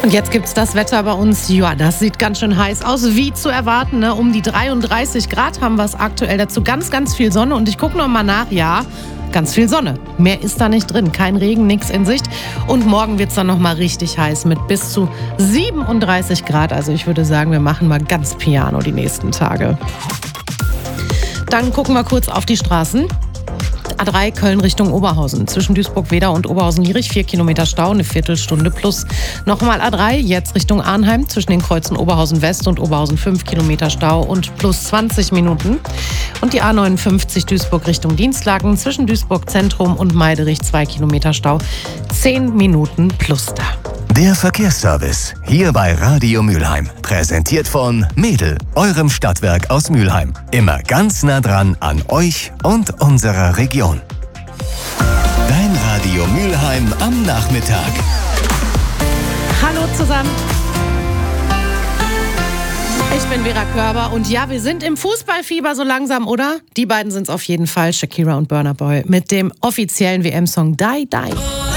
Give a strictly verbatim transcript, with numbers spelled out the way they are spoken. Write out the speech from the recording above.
Und jetzt gibt's das Wetter bei uns. Ja, das sieht ganz schön heiß aus, wie zu erwarten. Ne? Um die dreiunddreißig Grad haben wir es aktuell. Dazu ganz, ganz viel Sonne. Und ich gucke noch mal nach. Ja, ganz viel Sonne. Mehr ist da nicht drin. Kein Regen, nichts in Sicht. Und morgen wird's dann noch mal richtig heiß mit bis zu siebenunddreißig Grad. Also ich würde sagen, wir machen mal ganz Piano die nächsten Tage. Dann gucken wir kurz auf die Straßen. A drei Köln Richtung Oberhausen. Zwischen Duisburg-Wedau und Oberhausen-Lierich vier Kilometer Stau, eine Viertelstunde plus. Nochmal A drei, jetzt Richtung Arnheim. Zwischen den Kreuzen Oberhausen West und Oberhausen fünf Kilometer Stau und plus zwanzig Minuten. Und die A neunundfünfzig Duisburg Richtung Dienstlaken. Zwischen Duisburg Zentrum und Meiderich zwei Kilometer Stau, zehn Minuten plus da. Der Verkehrsservice, hier bei Radio Mülheim. Präsentiert von Mädel, eurem Stadtwerk aus Mülheim. Immer ganz nah dran an euch und unserer Region. Dein Radio Mülheim am Nachmittag. Hallo zusammen. Ich bin Vera Körber und ja, wir sind im Fußballfieber so langsam, oder? Die beiden sind es auf jeden Fall, Shakira und Burna Boy, mit dem offiziellen W M-Song Die Die.